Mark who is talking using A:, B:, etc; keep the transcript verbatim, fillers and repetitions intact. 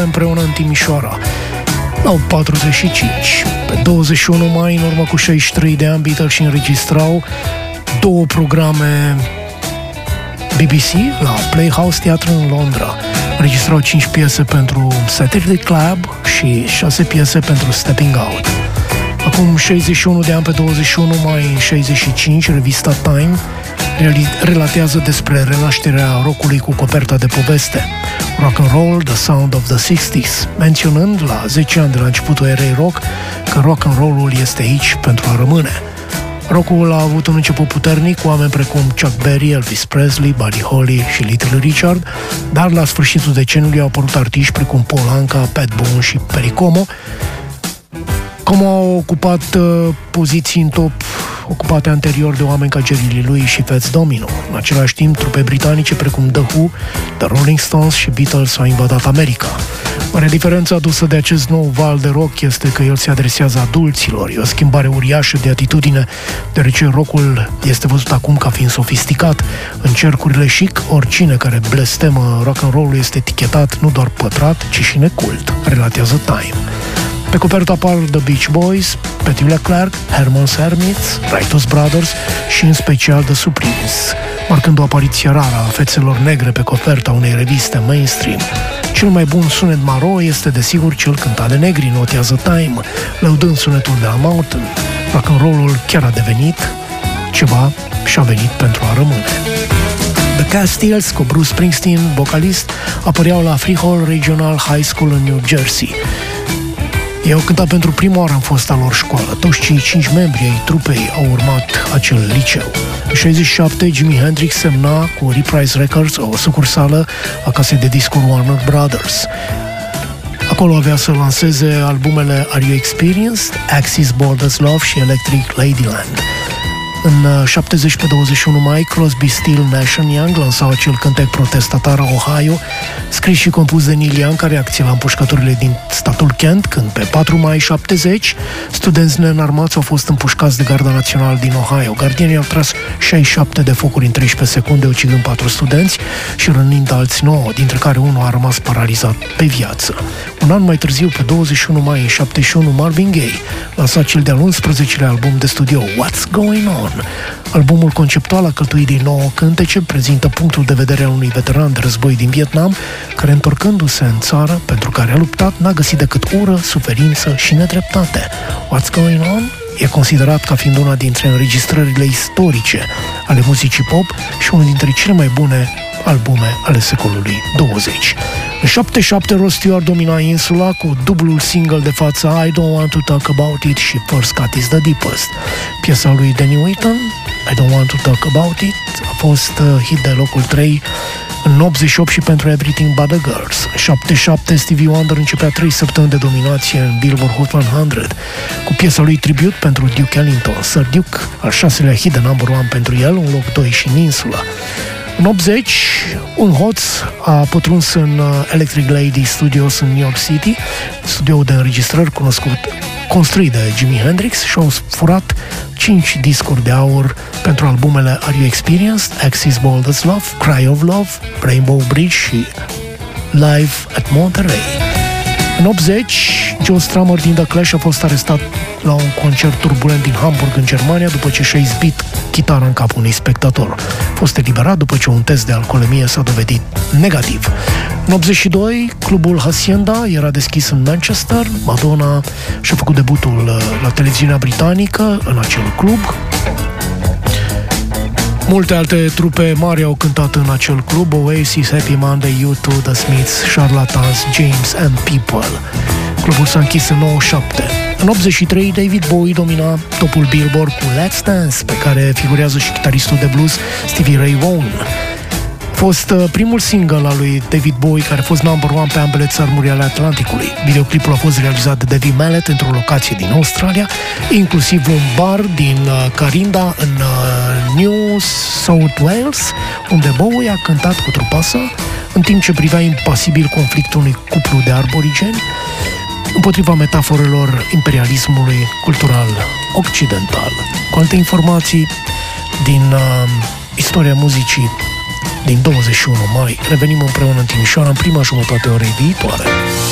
A: împreună în Timișoara. La opt patruzeci și cinci. Pe douăzeci și unu mai, în urmă cu șaizeci și trei de ani, Beatles și înregistrau două programe B B C la Playhouse Theatre în Londra. Înregistrau cinci piese pentru Saturday Club și șase piese pentru Stepping Out. Acum șaizeci și unu de ani, pe douăzeci și unu mai în șaizeci și cinci, revista Time relatează despre renașterea rockului cu coperta de poveste Rock and Roll, The Sound of the sixties, menționând la zece ani de la începutul erei rock că rock and roll-ul este aici pentru a rămâne. Rockul a avut un început puternic cu oameni precum Chuck Berry, Elvis Presley, Buddy Holly și Little Richard, dar la sfârșitul deceniului au apărut artiști precum Paul Anka, Pat Boone și Perry Como. Como au ocupat uh, poziții în top ocupate anterior de oameni ca Jerry Lee Lewis și Fats Domino. În același timp, trupe britanice precum The Who, The Rolling Stones și Beatles au invadat America. Marea diferență adusă de acest nou val de rock este că el se adresează adulților. E o schimbare uriașă de atitudine, deoarece rockul este văzut acum ca fiind sofisticat. În cercurile chic, oricine care blestemă rock and roll este etichetat nu doar pătrat, ci și necult, relatează Time. Pe copertă apar The Beach Boys, Petula Clark, Herman's Hermits, Righteous Brothers și în special The Supremes, marcând o apariție rară a fețelor negre pe coperta unei reviste mainstream. Cel mai bun sunet maro este desigur cel cântat de negri, notează Time, lăudând sunetul de la Mountain. Rock and roll-ul chiar a devenit ceva și a venit pentru a rămâne. The Castiles, cu Bruce Springsteen, vocalist, apăreau la Freehold Regional High School în New Jersey. Ei au cântat pentru prima oară în fosta lor școală. Toți cei cinci membri ai trupei au urmat acel liceu. În șaizeci și șapte, Jimi Hendrix semna cu Reprise Records, o sucursală a casei de discuri Warner Brothers. Acolo avea să lanseze albumele Are You Experienced, Axis Borders Love și Electric Ladyland. În șaptezeci, pe douăzeci și unu mai, Crosby, Still, Nash and Young lansau acel cântec protestatar Ohio, scris și compus de Neil Young, ca reacție la împușcăturile din statul Kent, când pe patru mai șaptezeci, studenți neînarmați au fost împușcați de Garda Națională din Ohio. Gardienii au tras șaizeci și șapte de focuri în treisprezece secunde, ucigând patru studenți și rănind alți nouă, dintre care unul a rămas paralizat pe viață. Un an mai târziu, pe douăzeci și unu mai, în șaptezeci și unu, Marvin Gaye lansa cel de-al unsprezecelea album de studio, What's Going On? Albumul conceptual, alcătuit din nouă cântece, prezintă punctul de vedere al unui veteran de război din Vietnam, care, întorcându-se în țară pentru care a luptat, n-a găsit decât ură, suferință și nedreptate. What's Going On e considerat ca fiind una dintre înregistrările istorice ale muzicii pop și unul dintre cele mai bune albume ale secolului douăzeci. În șaptezeci și șapte, Rod Stewart domina insula cu dublul single de față I Don't Want to Talk About It și First Cut is the Deepest. Piesa lui Danny Whitten, I Don't Want to Talk About It, a fost hit de locul trei în optzeci și opt și pentru Everything But the Girls. În șaptezeci și șapte, Stevie Wonder începea trei săptămâni de dominație în Billboard Hot o sută cu piesa lui tribut pentru Duke Ellington, Sir Duke, al șaselea hit de number one pentru el, un loc doi și în insula. În optzeci, un hoț a pătruns în Electric Lady Studios în New York City, studioul de înregistrări cunoscut, construit de Jimi Hendrix, și au furat cinci discuri de aur pentru albumele Are You Experienced, Axis Borders Love, Cry of Love, Rainbow Bridge și Live at Monterey. În optzeci, Joe Strummer din The Clash a fost arestat la un concert turbulent din Hamburg, în Germania, după ce și-a izbit chitara în capul unui spectator. A fost eliberat după ce un test de alcoolemie s-a dovedit negativ. În optzeci și doi, clubul Hacienda era deschis în Manchester. Madonna și-a făcut debutul la televiziunea britanică în acel club. Multe alte trupe mari au cântat în acel club: Oasis, Happy Monday, U doi, The Smiths, Charlatans, James and People. Clubul s-a închis în nouăzeci și șapte. În optzeci și trei, David Bowie domina topul Billboard cu Let's Dance, pe care figurează și chitaristul de blues Stevie Ray Vaughan. A fost primul single al lui David Bowie care a fost number one pe ambele țărmuri ale Atlanticului. Videoclipul a fost realizat de David Mallet într-o locație din Australia, inclusiv un bar din Carinda, în New South Wales, unde Bowie a cântat cu trupa sa, în timp ce privea impasibil conflictul unui cuplu de aborigeni împotriva metaforelor imperialismului cultural occidental. Cu alte informații din uh, istoria muzicii din douăzeci și unu mai, revenim împreună în Timișoara în prima jumătate a orei viitoare.